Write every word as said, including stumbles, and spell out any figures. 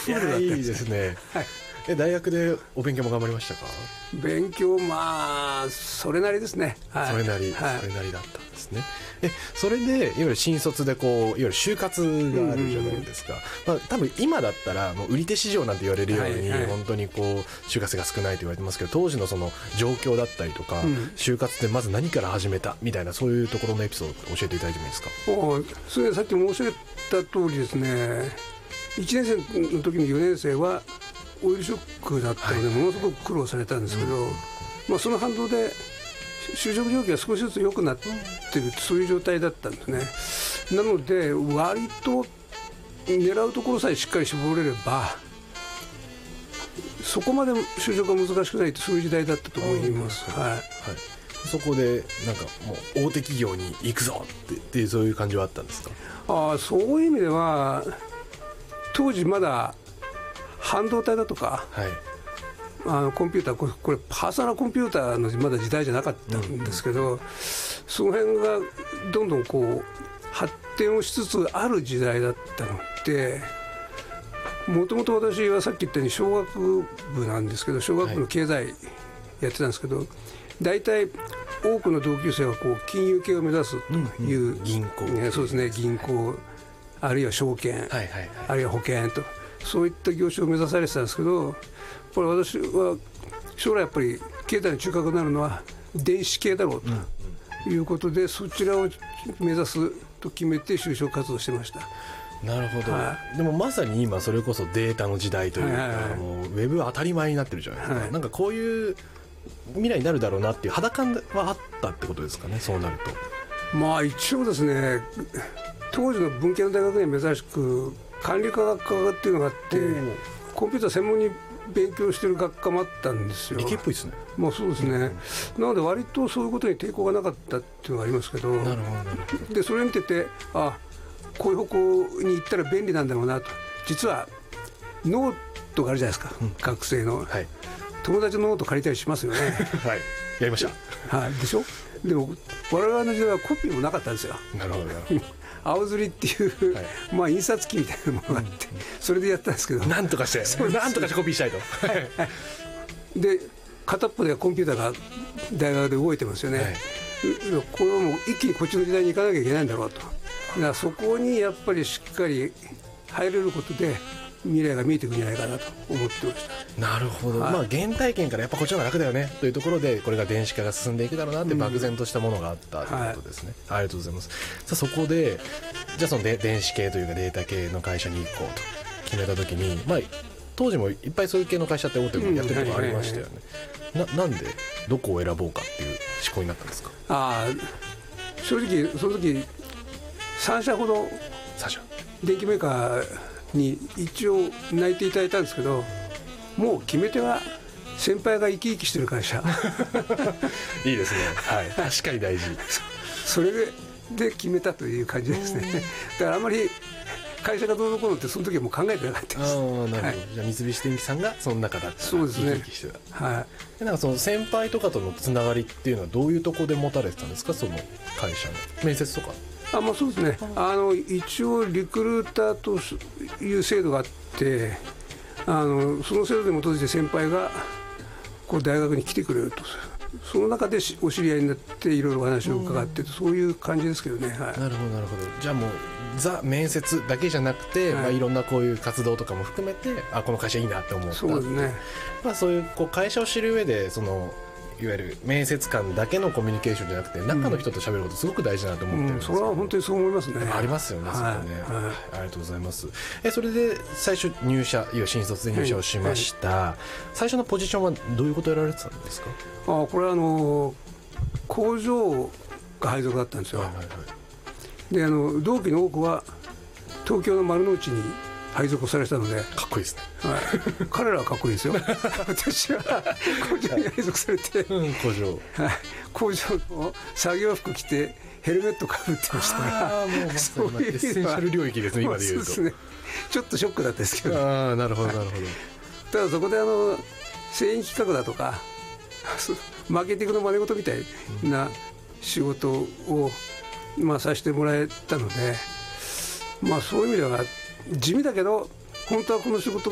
フルだったんです。 いやいいですね、はい、え大学でお勉強も頑張りましたか？ 勉強まあそれなりですね、はい、 それなり、はい、それなりだったんですね。えそれでいわゆる新卒でこういわゆる就活があるじゃないですか、まあ、多分今だったらもう売り手市場なんて言われるように、はいはい、本当にこう就活が少ないと言われてますけど、当時のその状況だったりとか、うん、就活ってまず何から始めたみたいなそういうところのエピソード教えていただいてもいいですか？ それさっき申し上げた通りですね、いちねん生の時のよねん生はオイルショックだったのでものすごく苦労されたんですけど、はい、まあ、その反動で就職状況が少しずつ良くなっている、そういう状態だったんですね。なので割と狙うところさえしっかり絞れればそこまで就職が難しくないと、そういう時代だったと思います、はいはい、 そこでなんかもう大手企業に行くぞってっていうそういう感じはあったんですか？ あそういう意味では当時まだ半導体だとか、はい、あのコンピューターこれ、これパーソナルコンピューターのまだ時代じゃなかったんですけど、うんうん、その辺がどんどんこう発展をしつつある時代だったので、もともと私はさっき言ったように小学部なんですけど、小学部の経済やってたんですけど、大体多くの同級生はこう金融系を目指すという、うんうん、銀行、ね、そうですね、銀行あるいは証券、はいはいはい、あるいは保険とそういった業種を目指されてたんですけど、これ私は将来やっぱり経済の中核になるのは電子系だろうということで、うんうん、そちらを目指すと決めて就職活動してました。 なるほど、はい、でもまさに今それこそデータの時代というか、はいはいはい、もうウェブは当たり前になってるじゃないですか、はい、なんかこういう未来になるだろうなっていう肌感はあったってことですかね、そうなると。 まあ一応ですね、当時の文系の大学には珍しく管理科学科っていうのがあって、コンピューター専門に勉強してる学科もあったんですよ。 理系っぽいですね。 まあそうですね、うん、なので割とそういうことに抵抗がなかったっていうのがありますけど、 なるほどなるほど。 でそれを見てて、あこういう方向に行ったら便利なんだろうなと。実はノートがあるじゃないですか、うん、学生の、はい、友達のノート借りたりしますよねはい、やりました、 はい、でしょ。でも我々の時代はコピーもなかったんですよ。 なるほど青刷りっていう、はい、まあ、印刷機みたいなものがあって、うんうん、それでやったんですけど、 なんとかしてなんとかしてコピーしたいとはい、はい、 で片っぽではコンピューターが大学で動いてますよね、はい、これはもう一気にこっちの時代に行かなきゃいけないんだろうと。だからそこにやっぱりしっかり入れることで未来が見えていくんじゃないかなと思ってました。 なるほど、はい、まあ、原体験からやっぱこっちの方が楽だよねというところでこれが電子化が進んでいくだろうなって漠然としたものがあったということですね、うん、はい、ありがとうございます。さあそこでじゃあそので電子系というかデータ系の会社に行こうと決めた時に、まあ、当時もいっぱいそういう系の会社って大手もやってるところありましたよね、うん、な, なんでどこを選ぼうかっていう思考になったんですか？ あ正直その時さん社ほど電機メーカーに一応内定いただいたんですけど、もう決め手は先輩が生き生きしてる会社いいですね、はい、確かに大事それで決めたという感じですねだからあんまり会社がどうのこうのってその時はもう考えてなかったです。 あなるほど、はい、じゃあ三菱電機さんがその中だったらそうですね、 生き生きしてた、 はい、 でなんかその先輩とかとのつながりっていうのはどういうところで持たれてたんですか、その会社の面接とか？ あまあ、そうですね、あの一応リクルーターという制度があって、あのその制度に基づいて先輩がこう大学に来てくれると、その中でお知り合いになっていろいろお話を伺ってと、そういう感じですけどね、はい、 なるほどなるほど。じゃあもうザ面接だけじゃなくて、はい、まあ、いろんなこういう活動とかも含めてあこの会社いいなって思った。 そうですね、 まあ、そういう、こう会社を知る上でそのいわゆる面接官だけのコミュニケーションじゃなくて中の人と喋ることすごく大事だなと思ってるんですよ、 うんうん、それは本当にそう思いますね。 ありますよね、はい、そこね、はい、ありがとうございます。えそれで最初入社、いわゆる新卒で入社をしました、はいはい、最初のポジションはどういうことをやられてたんですか？ あこれはあの工場が配属だったんですよ、はいはいはい、であの同期の多くは東京の丸の内に配属されたのでかっこいいですね、 はい、彼らはかっこいいですよ私は工場に配属されて、 うん、工場、 はい、工場の作業服着てヘルメットかぶってましたからあもうまさにエッセンシャル領域ですね今で言うと。 そうですね、ちょっとショックだったですけど、 あなるほどなるほど、 ただそこであの製品企画だとかマーケティングの真似事みたいな仕事を、まあ、させてもらえたので、まあ、そういう意味では地味だけど本当はこの仕事